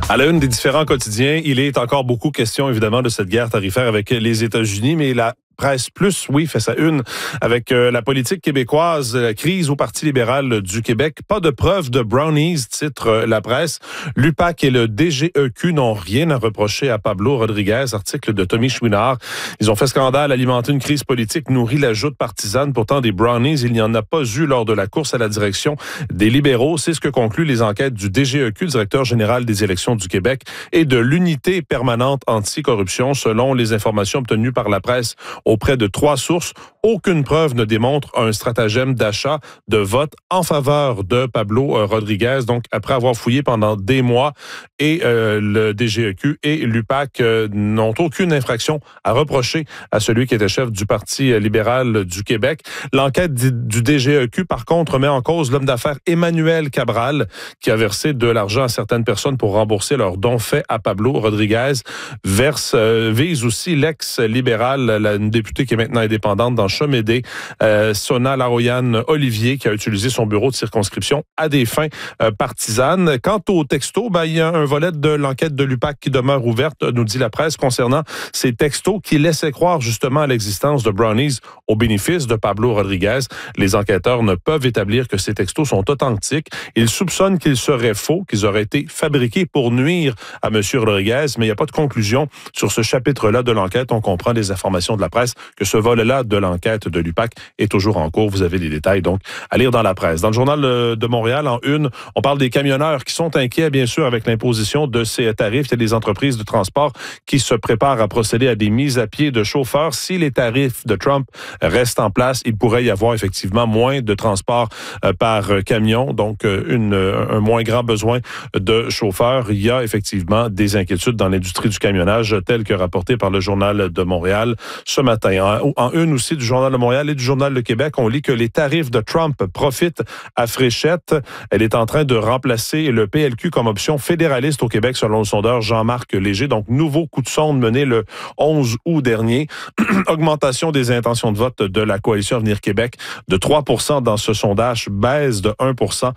À la une des différents quotidiens, il est encore beaucoup question, évidemment, de cette guerre tarifaire avec les États-Unis, mais la Presse Plus, oui, fait sa une avec la politique québécoise, la crise au Parti libéral du Québec. Pas de preuve de brownies, titre la presse. L'UPAC et le DGEQ n'ont rien à reprocher à Pablo Rodriguez, article de Tommy Chouinard. Ils ont fait scandale, alimenté une crise politique, nourri la joute partisane. Pourtant, des brownies, il n'y en a pas eu lors de la course à la direction des libéraux. C'est ce que concluent les enquêtes du DGEQ, directeur général des élections du Québec, et de l'unité permanente anticorruption, selon les informations obtenues par la presse auprès de 3 sources. Aucune preuve ne démontre un stratagème d'achat de vote en faveur de Pablo Rodriguez. Donc, après avoir fouillé pendant des mois, et le DGEQ et l'UPAC n'ont aucune infraction à reprocher à celui qui était chef du Parti libéral du Québec. L'enquête du DGEQ, par contre, met en cause l'homme d'affaires Emmanuel Cabral, qui a versé de l'argent à certaines personnes pour rembourser leurs dons faits à Pablo Rodriguez. Vise aussi l'ex-libéral, une députée qui est maintenant indépendante dans Chemédé, Sona Laroyan-Olivier, qui a utilisé son bureau de circonscription à des fins partisanes. Quant au texto, il y a un volet de l'enquête de l'UPAC qui demeure ouverte, nous dit la presse, concernant ces textos qui laissaient croire justement à l'existence de brownies au bénéfice de Pablo Rodriguez. Les enquêteurs ne peuvent établir que ces textos sont authentiques. Ils soupçonnent qu'ils seraient faux, qu'ils auraient été fabriqués pour nuire à M. Rodriguez, mais il n'y a pas de conclusion sur ce chapitre-là de l'enquête. On comprend des informations de la presse que ce volet-là de l'enquête de l'UPAC est toujours en cours. Vous avez les détails, donc, à lire dans la presse. Dans le Journal de Montréal, en une, on parle des camionneurs qui sont inquiets, bien sûr, avec l'imposition de ces tarifs. Il y a des entreprises de transport qui se préparent à procéder à des mises à pied de chauffeurs. Si les tarifs de Trump restent en place, il pourrait y avoir effectivement moins de transport par camion, donc un moins grand besoin de chauffeurs. Il y a effectivement des inquiétudes dans l'industrie du camionnage, telles que rapportées par le Journal de Montréal ce matin. En une aussi du Journal de Montréal et du Journal de Québec, on lit que les tarifs de Trump profitent à Fréchette. Elle est en train de remplacer le PLQ comme option fédéraliste au Québec, selon le sondeur Jean-Marc Léger. Donc, nouveau coup de sonde mené le 11 août dernier. Augmentation des intentions de vote de la Coalition Avenir Québec de 3% dans ce sondage, baisse de 1%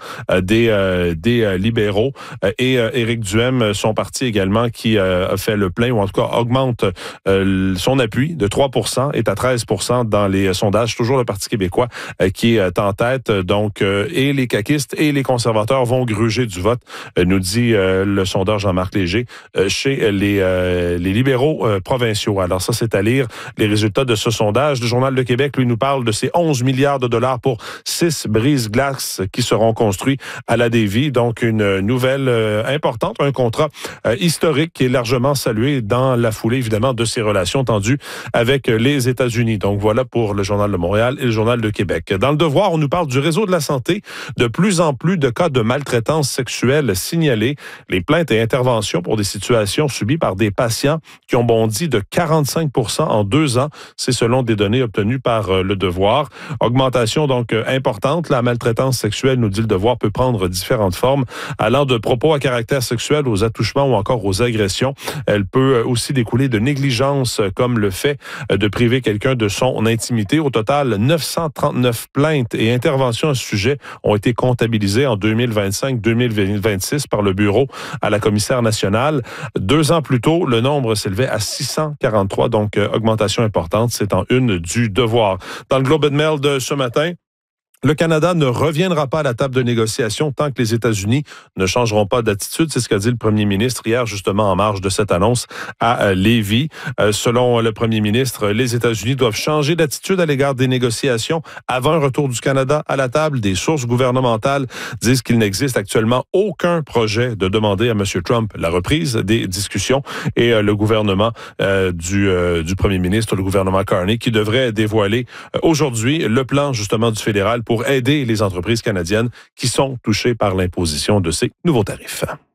des libéraux. Et Éric Duhem, son parti également, qui a fait le plein, ou en tout cas augmente son appui de 3%, est à 13% dans les sondages. Toujours le Parti québécois qui est en tête. Donc, et les caquistes et les conservateurs vont gruger du vote, nous dit le sondeur Jean-Marc Léger, chez les libéraux provinciaux. Alors ça, c'est à lire les résultats de ce sondage. Le Journal de Québec, lui, nous parle de ces 11 milliards de dollars pour 6 brise-glaces qui seront construits à la Davie. Donc, une nouvelle importante, un contrat historique qui est largement salué dans la foulée, évidemment, de ces relations tendues avec les États-Unis. Donc, voilà pour le Journal de Montréal et le Journal de Québec. Dans le Devoir, on nous parle du réseau de la santé. De plus en plus de cas de maltraitance sexuelle signalés. Les plaintes et interventions pour des situations subies par des patients qui ont bondi de 45% en 2 ans. C'est selon des données obtenues par le Devoir. Augmentation donc importante. La maltraitance sexuelle, nous dit le Devoir, peut prendre différentes formes, allant de propos à caractère sexuel aux attouchements ou encore aux agressions. Elle peut aussi découler de négligence, comme le fait de priver quelqu'un de son intimité. Au total, 939 plaintes et interventions à ce sujet ont été comptabilisées en 2025-2026 par le Bureau à la commissaire nationale. 2 ans plus tôt, le nombre s'élevait à 643, donc augmentation importante. C'est en une du Devoir. Dans le Globe and Mail de ce matin, le Canada ne reviendra pas à la table de négociation tant que les États-Unis ne changeront pas d'attitude. C'est ce qu'a dit le premier ministre hier, justement en marge de cette annonce à Lévis. Selon le premier ministre, les États-Unis doivent changer d'attitude à l'égard des négociations avant un retour du Canada à la table. Des sources gouvernementales disent qu'il n'existe actuellement aucun projet de demander à M. Trump la reprise des discussions. Et le gouvernement du premier ministre, le gouvernement Carney, qui devrait dévoiler aujourd'hui le plan justement du fédéral pour aider les entreprises canadiennes qui sont touchées par l'imposition de ces nouveaux tarifs.